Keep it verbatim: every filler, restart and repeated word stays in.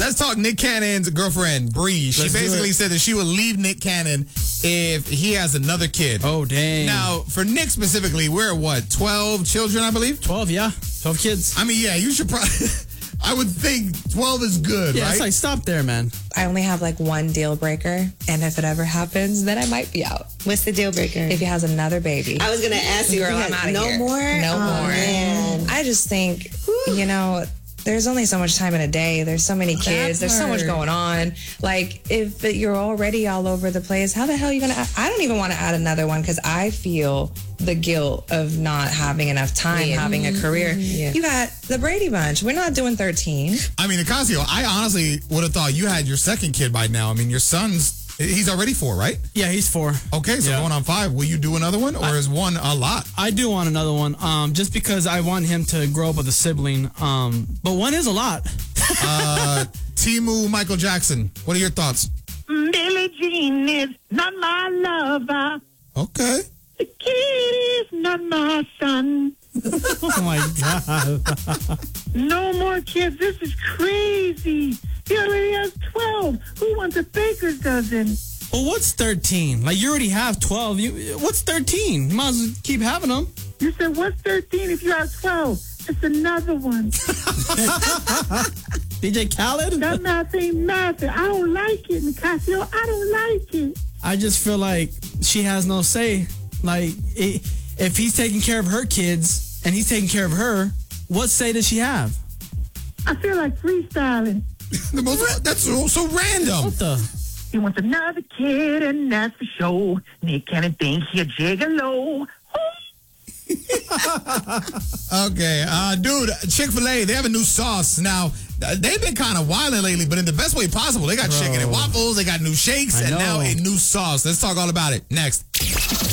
let's talk Nick Cannon's girlfriend, Bree. She Let's do basically it. said that she would leave Nick Cannon if he has another kid. Oh, dang. Now, for Nick specifically, we're at what, twelve children, I believe? twelve, yeah. twelve kids. I mean, yeah, you should probably... I would think twelve is good, Yeah, right? it's like, stop there, man. I only have like one deal breaker, and if it ever happens, then I might be out. What's the deal breaker? If he has another baby. I was gonna ask you, Girl, if I'm you had outta no here. more. No Oh, more. man. I just think, you know, there's only so much time in a day. There's so many kids. There's so much part. going on. Like, if you're already all over the place, how the hell are you going to... I don't even want to add another one because I feel the guilt of not having enough time, Yeah. having a career. Yeah. You got the Brady Bunch. We're not doing thirteen. I mean, Ocasio, I honestly would have thought you had your second kid by now. I mean, your son's... He's already four, right? Yeah, he's four. Okay, so Yeah. going on five. Will you do another one, or I- is one a lot? I do want another one, um, just because I want him to grow up with a sibling. Um, but one is a lot. Uh, Timu Michael Jackson. What are your thoughts? Billie Jean is not my lover. Okay. The kid is not my son. Oh, my God. No more kids. This is crazy. He already has twelve. Who wants a baker's dozen? Well, what's thirteen? Like, you already have twelve. You, what's thirteen? You might as well keep having them. You said, what's thirteen if you have twelve? It's another one. D J Khaled? That math ain't math. I don't like it, Nicasio. I don't like it. I just feel like she has no say. Like, it, if he's taking care of her kids and he's taking care of her, what say does she have? I feel like freestyling. The most, that's so, so random. What the? He wants another kid, and that's for sure. Nick Cannon thinks he a gigolo. Okay, uh, dude, Chick-fil-A, they have a new sauce. Now, th- they've been kind of wilding lately, but in the best way possible. They got Bro. chicken and waffles, they got new shakes, I and now know. a new sauce. Let's talk all about it next.